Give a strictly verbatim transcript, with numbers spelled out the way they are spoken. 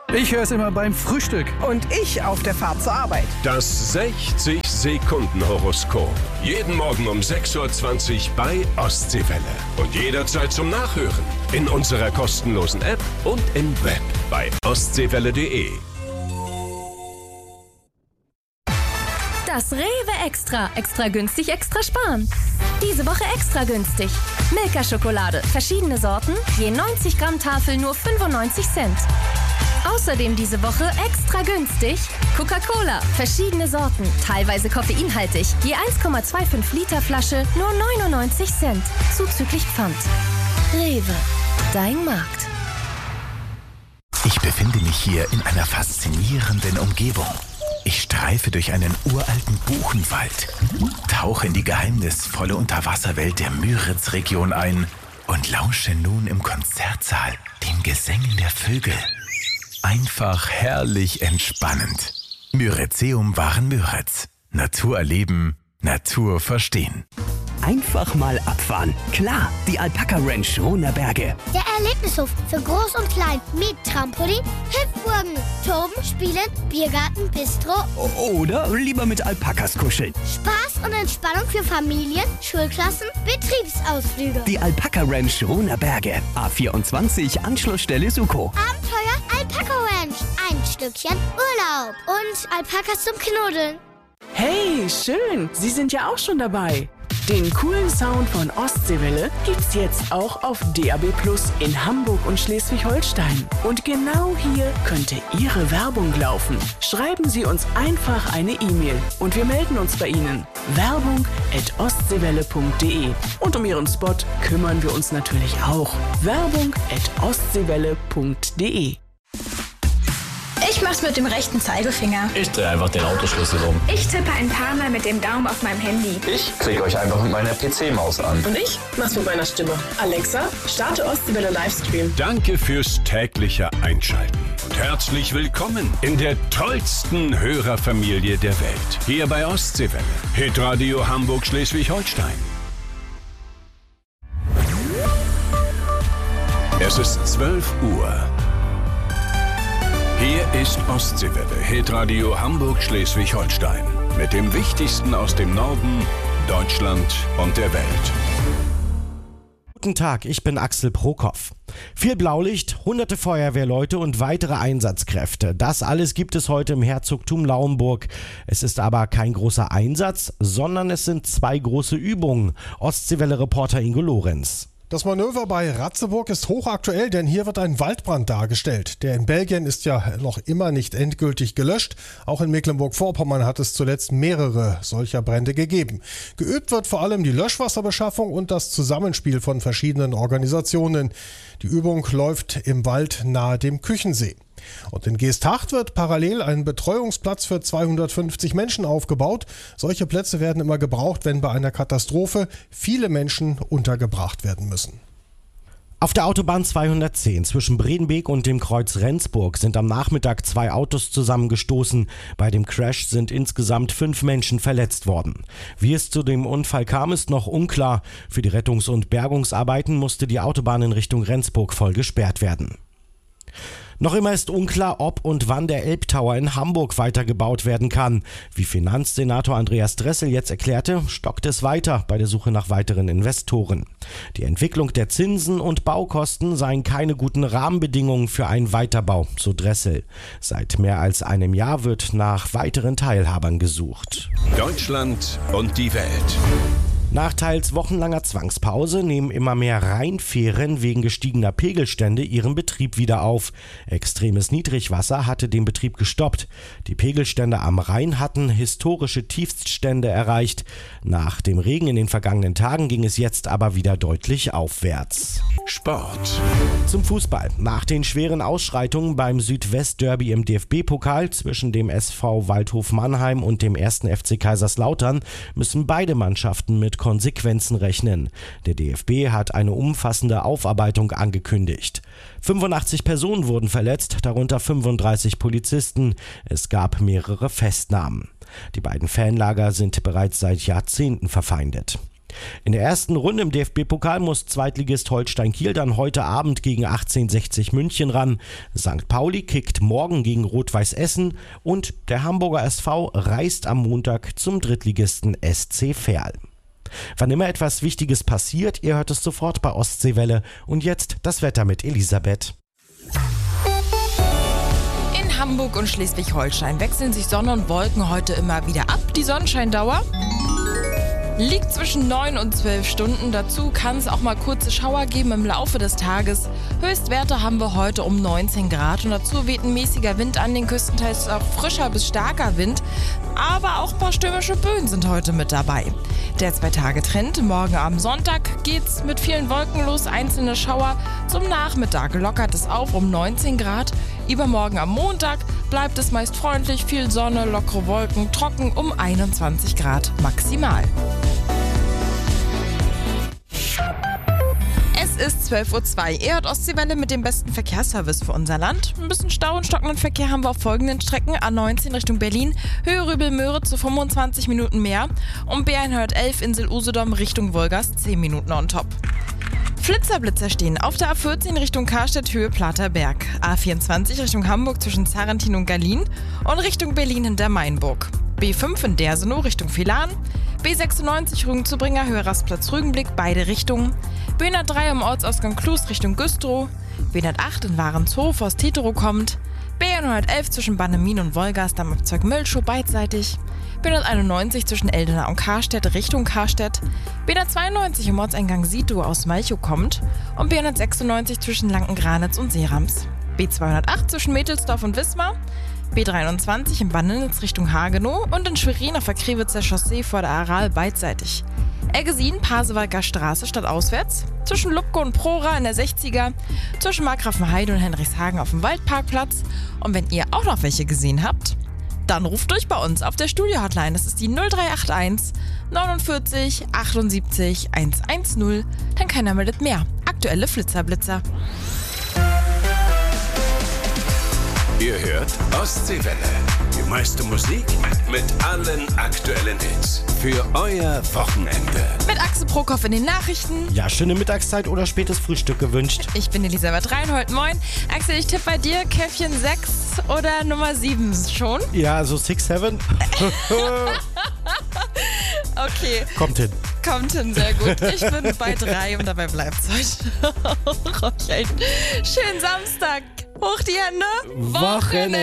Ich höre es immer beim Frühstück. Und ich auf der Fahrt zur Arbeit. Das sechzig Sekunden Horoskop. Jeden Morgen um sechs Uhr zwanzig bei Ostseewelle. Und jederzeit zum Nachhören. In unserer kostenlosen App und im Web bei ostseewelle punkt de. Das Rewe Extra. Extra günstig, extra sparen. Diese Woche extra günstig. Milka-Schokolade. Verschiedene Sorten. Je neunzig Gramm Tafel nur fünfundneunzig Cent. Außerdem diese Woche extra günstig Coca-Cola. Verschiedene Sorten. Teilweise koffeinhaltig. Je eins Komma fünfundzwanzig Liter Flasche nur neunundneunzig Cent. Zuzüglich Pfand. Rewe. Dein Markt. Ich befinde mich hier in einer faszinierenden Umgebung. Ich streife durch einen uralten Buchenwald, tauche in die geheimnisvolle Unterwasserwelt der Müritz-Region ein und lausche nun im Konzertsaal den Gesängen der Vögel. Einfach herrlich entspannend. Müritzeum waren Müritz. Natur erleben, Natur verstehen. Einfach mal abfahren. Klar, die Alpaka Ranch Rohnerberge. Der Erlebnishof für Groß und Klein mit Trampolin, Hüpfburgen, Toben, Spielen, Biergarten, Bistro. Oder lieber mit Alpakas kuscheln. Spaß und Entspannung für Familien, Schulklassen, Betriebsausflüge. Die Alpaka Ranch Rohnerberge. A vierundzwanzig, Anschlussstelle Suko. Abenteuer Alpaka Ranch. Ein Stückchen Urlaub. Und Alpakas zum Knuddeln. Hey, schön. Sie sind ja auch schon dabei. Den coolen Sound von Ostseewelle gibt's jetzt auch auf D A B Plus in Hamburg und Schleswig-Holstein. Und genau hier könnte Ihre Werbung laufen. Schreiben Sie uns einfach eine E-Mail und wir melden uns bei Ihnen. Werbung at ostseewelle punkt de. Und um Ihren Spot kümmern wir uns natürlich auch. Werbung at ostseewelle punkt de. Ich mach's mit dem rechten Zeigefinger. Ich drehe einfach den Autoschlüssel um. Ich tippe ein paar Mal mit dem Daumen auf meinem Handy. Ich klicke euch einfach mit meiner P C-Maus an. Und ich mach's mit meiner Stimme. Alexa, starte Ostseewelle Livestream. Danke fürs tägliche Einschalten. Und herzlich willkommen in der tollsten Hörerfamilie der Welt. Hier bei Ostseewelle. Hitradio Hamburg Schleswig-Holstein. Es ist zwölf Uhr. Hier ist Ostseewelle, Hitradio Hamburg Schleswig-Holstein. Mit dem Wichtigsten aus dem Norden, Deutschland und der Welt. Guten Tag, ich bin Axel Prokop. Viel Blaulicht, hunderte Feuerwehrleute und weitere Einsatzkräfte. Das alles gibt es heute im Herzogtum Lauenburg. Es ist aber kein großer Einsatz, sondern es sind zwei große Übungen. Ostseewelle-Reporter Ingo Lorenz. Das Manöver bei Ratzeburg ist hochaktuell, denn hier wird ein Waldbrand dargestellt. Der in Belgien ist ja noch immer nicht endgültig gelöscht. Auch in Mecklenburg-Vorpommern hat es zuletzt mehrere solcher Brände gegeben. Geübt wird vor allem die Löschwasserbeschaffung und das Zusammenspiel von verschiedenen Organisationen. Die Übung läuft im Wald nahe dem Küchensee. Und in Geesthacht wird parallel ein Betreuungsplatz für zweihundertfünfzig Menschen aufgebaut. Solche Plätze werden immer gebraucht, wenn bei einer Katastrophe viele Menschen untergebracht werden müssen. Auf der Autobahn zweihundertzehn zwischen Bredenbeek und dem Kreuz Rendsburg sind am Nachmittag zwei Autos zusammengestoßen. Bei dem Crash sind insgesamt fünf Menschen verletzt worden. Wie es zu dem Unfall kam, ist noch unklar. Für die Rettungs- und Bergungsarbeiten musste die Autobahn in Richtung Rendsburg voll gesperrt werden. Noch immer ist unklar, ob und wann der Elbtower in Hamburg weitergebaut werden kann. Wie Finanzsenator Andreas Dressel jetzt erklärte, stockt es weiter bei der Suche nach weiteren Investoren. Die Entwicklung der Zinsen und Baukosten seien keine guten Rahmenbedingungen für einen Weiterbau, so Dressel. Seit mehr als einem Jahr wird nach weiteren Teilhabern gesucht. Deutschland und die Welt. Nach teils wochenlanger Zwangspause nehmen immer mehr Rheinfähren wegen gestiegener Pegelstände ihren Betrieb wieder auf. Extremes Niedrigwasser hatte den Betrieb gestoppt. Die Pegelstände am Rhein hatten historische Tiefststände erreicht. Nach dem Regen in den vergangenen Tagen ging es jetzt aber wieder deutlich aufwärts. Sport. Zum Fußball. Nach den schweren Ausschreitungen beim Südwest-Derby im D F B-Pokal zwischen dem S V Waldhof Mannheim und dem ersten F C Kaiserslautern müssen beide Mannschaften mit Konsequenzen rechnen. Der D F B hat eine umfassende Aufarbeitung angekündigt. fünfundachtzig Personen wurden verletzt, darunter fünfunddreißig Polizisten. Es gab mehrere Festnahmen. Die beiden Fanlager sind bereits seit Jahrzehnten verfeindet. In der ersten Runde im D F B-Pokal muss Zweitligist Holstein Kiel dann heute Abend gegen achtzehnhundertsechzig München ran. Sankt Pauli kickt morgen gegen Rot-Weiß Essen und der Hamburger S V reist am Montag zum Drittligisten S C Verl. Wann immer etwas Wichtiges passiert, ihr hört es sofort bei Ostseewelle. Und jetzt das Wetter mit Elisabeth. In Hamburg und Schleswig-Holstein wechseln sich Sonne und Wolken heute immer wieder ab. Die Sonnenscheindauer liegt zwischen neun und zwölf Stunden. Dazu kann es auch mal kurze Schauer geben im Laufe des Tages. Höchstwerte haben wir heute um neunzehn Grad und dazu weht ein mäßiger Wind an den Küsten, teils auch frischer bis starker Wind. Aber auch ein paar stürmische Böen sind heute mit dabei. Der Zwei-Tage-Trend: morgen am Sonntag geht's mit vielen Wolken los, einzelne Schauer. Zum Nachmittag lockert es auf um neunzehn Grad. Übermorgen am Montag bleibt es meist freundlich, viel Sonne, lockere Wolken, trocken um einundzwanzig Grad maximal. Es ist zwölf Uhr zwei. Ihr hört Ostseewelle mit dem besten Verkehrsservice für unser Land. Ein bisschen Stau und stockenden Verkehr haben wir auf folgenden Strecken: A neunzehn Richtung Berlin, Höhe Rübel-Möhre zu fünfundzwanzig Minuten mehr und B hundertelf Insel Usedom Richtung Wolgast zehn Minuten on top. Flitzerblitzer stehen auf der A vierzehn Richtung Karstedt, Höhe Platerberg, A vierundzwanzig Richtung Hamburg zwischen Zarentin und Gallien und Richtung Berlin hinter Mainburg, B fünf in Dersenow Richtung Philan, B sechsundneunzig Rügen-Zubringer, Höhe Rastplatz Rügenblick, beide Richtungen, B hundertdrei am Ortsausgang Klus Richtung Güstrow, B hundertacht in Warenshof aus Tetero kommt, B hundertelf zwischen Bannemin und Wolgast am Abzweig Mölschow beidseitig, B hunderteinundneunzig zwischen Eldena und Karstedt Richtung Karstedt, B hundertzweiundneunzig im Ortseingang Sietow aus Malchow kommt und B hundertsechsundneunzig zwischen Lanken-Granitz und Seerams, B zweihundertacht zwischen Mädelsdorf und Wismar, B dreiundzwanzig in Bannenitz Richtung Hagenow und in Schwerin auf der Kriwitzer Chaussee vor der Aral beidseitig. Eggesin, Pasewalker Straße stadtauswärts, zwischen Lubko und Prora in der sechziger, zwischen Markgrafenheide und Henrichshagen auf dem Waldparkplatz. Und wenn ihr auch noch welche gesehen habt, dann ruft durch bei uns auf der Studio-Hotline. Das ist die null drei acht eins neunundvierzig achtundsiebzig hundertzehn. Dann keiner meldet mehr. Aktuelle Flitzerblitzer. Ihr hört Ostseewelle. Die meiste Musik mit allen aktuellen Hits. Für euer Wochenende. Mit Axel Prokop in den Nachrichten. Ja, schöne Mittagszeit oder spätes Frühstück gewünscht. Ich bin Elisabeth Reinhold. Moin. Axel, ich tippe bei dir Käffchen sechs oder Nummer sieben schon? Ja, also six seven. Okay. Kommt hin. Kommt hin, sehr gut. Ich bin bei drei und dabei bleibt's heute. Schönen Samstag. Hoch die Hände. Wochenende.